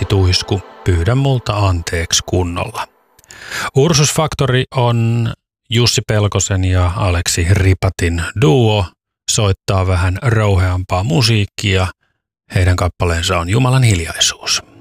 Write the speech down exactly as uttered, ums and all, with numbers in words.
tuisku, pyydä multa anteeksi kunnolla. Ursus Factory on Jussi Pelkosen ja Aleksi Ripatin duo, soittaa vähän rouheampaa musiikkia. Heidän kappaleensa on Jumalan hiljaisuus.